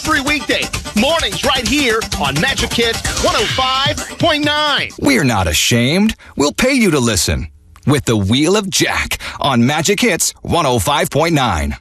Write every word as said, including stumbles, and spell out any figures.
every weekday, mornings right here on Magic Hits one oh five point nine. We're not ashamed. We'll pay you to listen with the Wheel of Jack on Magic Hits one oh five point nine.